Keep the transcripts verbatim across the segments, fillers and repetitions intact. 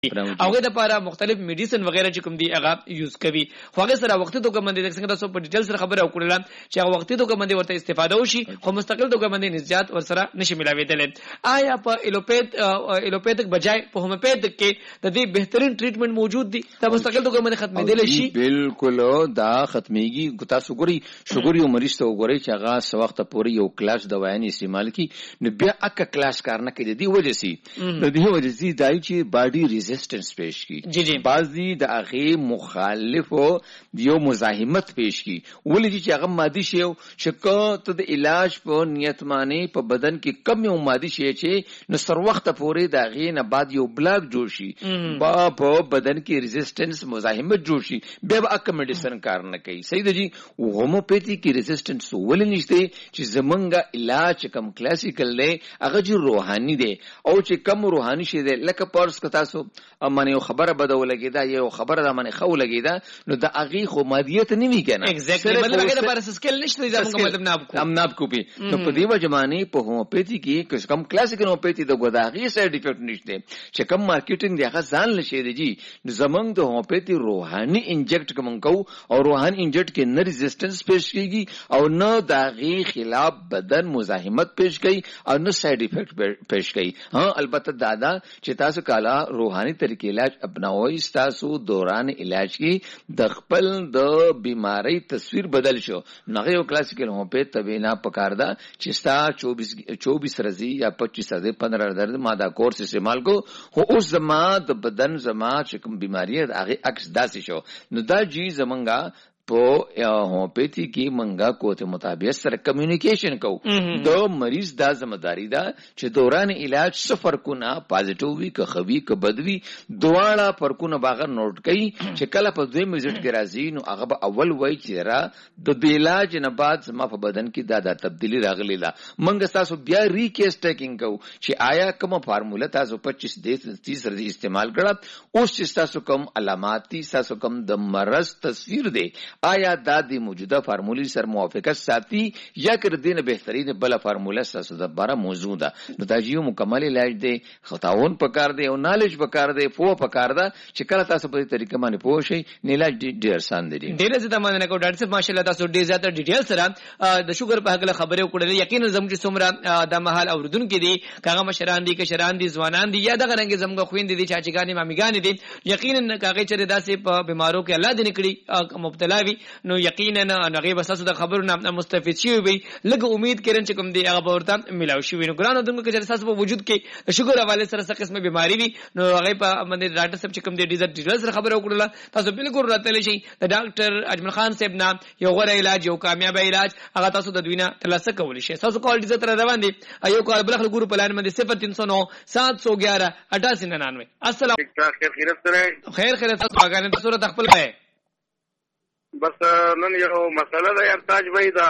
هغه د لپاره مختلف میډیسن وغیرہ چې کوم دی هغه یوز کوي خو هغه سره وخت توګه باندې د څنګه تاسو په ډیټیل سره خبره وکړل چې هغه وخت توګه باندې ورته استفاده وشي خو مستقل توګه باندې نزيات ورسره نشي ملاویدل. آیا په الوپیت الوپیتک بجای په هومیوپیتک کې د دې بهترین ټریټمنټ موجود دی دا مستقل توګه باندې ختمېدل شي؟ بالکل دا ختميږي. تاسو ګوري شګوري او مریض ته وګوري چې هغه سوخت پورې یو کلاس دوايان استعمال کی نو بیا اکه کلاس کار نه کوي. دی وجه سي د دې وجه سي دای چې باډي ریزिस्टेंस پیش کی بعضی د هغه مخالفو یو مزاحمت پیش کی ولې چې هغه مادي شی شکه ته د علاج په نیت معنی په بدن کې کم یو مادي شی چې نو سر وخت پورې د هغه نه بعد یو بلاک جوړ شي با په بدن کې ریزिस्टेंस مزاحمت جوړ شي بیا اکه میډیسن کار نه کوي. صحیح دی جی. هومیوپیتھی کې ریزिस्टेंस ولې نشته چې زمونږه علاج کم کلاسیکل دی هغه چې روحاني دی او چې کم روحاني شي دی لکه پرس کتا سو امنه خبره بده ولګیدا یو خبره د منه خو لګیدا نو د اغي خو مادیت نه وی کنه ایگزیکټلی مطلب هغه پر سکل نشته زموږ مطلب نه ابکو امناب کو پی نو په دی وجمانه په هومیوپیتھی کې کس کم کلاسیکل هومیوپیتھی د ګداغي سایډ افیکټ نشته چې کم مارکیټینګ دی هغه ځان لشي دی جی زمونږ د هومیوپیتھی روحاني انجیکټ کوم کو او روحاني انجیکټ کې نه ریزिस्टेंस پیش کیږي او نه داغي خلاف بدن مزاحمت پیش کوي او نه سایډ افیکټ پیش کوي. ها البته دادا چې تاسو کالا روحاني طریقې علاج اپناوي تاسو دوران علاج کې د خپل د بیماری تصویر بدل شو نه یو کلاسیکل هومیوپیت تبینا پکاردا چې ستا چوبیس رضی یا پچیس رضی پندرہ درد ماده کورس استعمال کو هو اوس زما د بدن زما چې کوم بیماری هغه عکس داسې شو نو دا جی زمنګا په هومیوپیتھی کې منګه کوته مطابق سره کمیونیکیشن کو د مریض دا ځمداري دا چې دوران علاج صفر کو نه پازیټیو وی که خوي که بدوي دواړه پر کو نه باغ نوٹ کړي چې کله په دوی میزټ کې راځي نو هغه اول وای چې را د علاج نه بعد زما په بدن کې دا د تبدیلی راغلی دا منګه تاسو بیا ریکیسټینګ کو چې آیا کومه فارموله تاسو پچیس تیس ورځې استعمال کړه اوس چې تاسو کوم علامات تاسو کوم د مرض تصویر دی آیا دا د موجوده فارمولې سره موافقت ساتي یا کر دینه بهترین بل فارموله سره د بارا موضوع ده نو دا یو مکمل علاج دی خطاون پکار دی او نالج پکار دی فو پکار ده چې کله تاسو په طریقه باندې پوه شئ نه علاج ډیر آسان دی. ډیر زیاته باندې کو ډاکټر صاحب ماشاءالله تاسو ډیر زیاته ډیټیل سره د شوګر په هغه خبرې وکړلې یقینا زموږ چې څومره د محل اوردونکو دي کاغه مشران دي کشران دي ځوانان دي یا دغه رنګ زموږ خويند دي چاچګانی مامګانی دي یقینا کاغه چې داسې په بیمارو کې الله دې نکړي مبتلا نو یقینا هغه بس تاسو د خبرونو مستفید شي وي لکه امید کړم چې کوم دی هغه ورته ملاوي شي نو ګرانو دغه چې تاسو په وجود کې شوګر حواله سره څه قسمه بیماری وي نو هغه په باندې ډاکټر صاحب چې کوم دی ډیزر ډیټیل سره خبره وکړه تاسو بالکل راتلی شي د ډاکټر اجمل خان صاحب نام یو غوړ علاج یو کامیاب علاج هغه تاسو د دوینه تلاسه کولی شي. تاسو کال ډیزر تر روان دي ایو کال بلخ ګورو په لاین باندې صفر تین سو نو سات سو گیارہ اٹھاسی ننانوے. السلام خیر خیر تاسو هغه نه صورت خپل ہے بس نن یو مسله ده یار تاج بھائی دا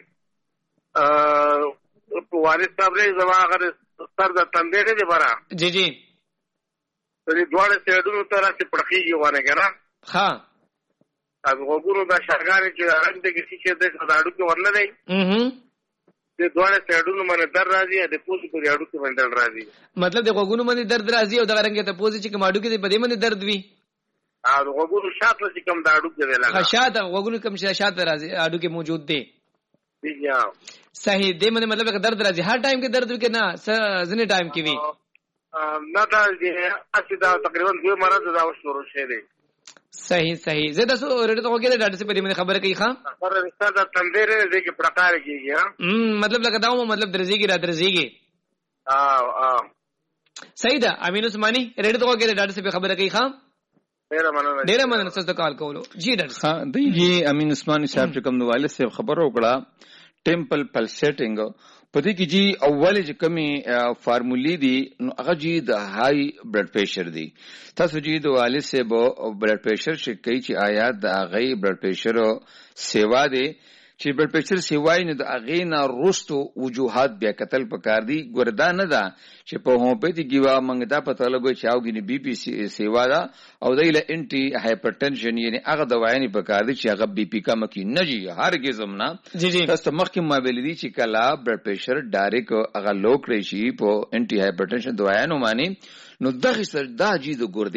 وارث صاحب له زما غره سر د تندې دی برا جی جی دې دوړې سیډونو تر څه پړخیږي وانه کنه ها هغه وګورو دا شاګانی چې رنګ دې کسی چې د اډو کې ورنه دی هه دې دوړې سیډونو باندې در راځي د پوزي په اډو کې باندې راځي مطلب د وګونو باندې درد راځي او د رنګ ته پوزي چې کماډو کې په دې باندې درد وي او وګورو شاته چې کم دا اډو کې دی لګا شاته وګونو کم شاته راځي اډو کې موجود دی یا صحیح دې باندې مطلب درد راځي هر ټایم کې درد وکړي نه ځنې ټایم کې وي نه دا اسی دا تقریبا دوه مرز دا شروع شوه دی. صحیح صحیح زه تاسو ورته وګورئ ډاکټر صاحب دې خبره کوي ښا خبره رستا دا تندې دې کې پرکار کیږي ها مطلب لکه دا مطلب درځيږي را درځيږي اه اه صحیح ده امین عثماني ورته وګورئ ډاکټر صاحب خبره کوي ښا ډیره مننه ډیره مننه تاسو کال کولو جی ډاکټر ها دی جی امین عثماني صاحب چې کوم والد صاحب خبر وکړه ټیمپل پلسیټینګ پدې کې جی اول چې کمی فارمولې دي نو هغه جی د های بلډ پریشر دی. تاسو جی د والد صاحب بلډ پریشر چې کوي چې آیا د هغه بلډ پریشر سیوا دی چې بلډ پریشر سیوای نه د هغه نه روستو وجوهات بیا قتل پکار دي ګوردا نه دا چې په هومیوپیتھی کیوا منګدا پته لګوي چې اوګینی بی پی سیوا دا او دایله انټي هایپرټنشن یعنی هغه دوايانې پکار دي چې هغه بی پی کم کی نه جی هرګز هم نه جی جی تاسو مخکې ما ویل دي چې کلا بلډ پریشر ډایرک هغه لو کړی شي په انټي هایپرټنشن دوايانو باندې نو دغه سر دا جی د ګردې